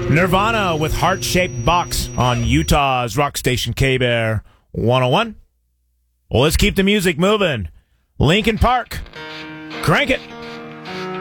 Nirvana with Heart-Shaped Box on Utah's rock station K-Bear 101. Well, let's keep the music moving. Linkin Park, crank it.